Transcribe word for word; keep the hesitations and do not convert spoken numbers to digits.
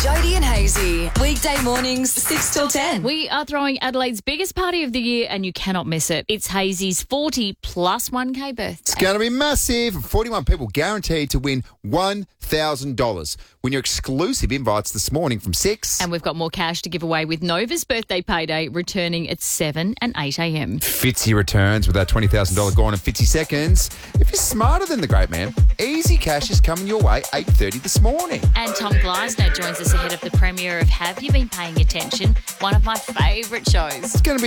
Jody and Hazy, weekday mornings six till ten. We are throwing Adelaide's biggest party of the year and you cannot miss it. It's Hazy's forty plus one K birthday. It's going to be massive. forty-one people guaranteed to win one thousand dollars. Win your exclusive invites this morning from six. And we've got more cash to give away with Nova's birthday payday returning at seven and eight a.m. Fitzy returns with our twenty thousand dollars gone in fifty seconds. If you're smarter than the great man, easy cash is coming your way eight thirty this morning. And Tom Gleisner joins us ahead of the premiere of Have You Been Paying Attention? One of my favourite shows. It's going to be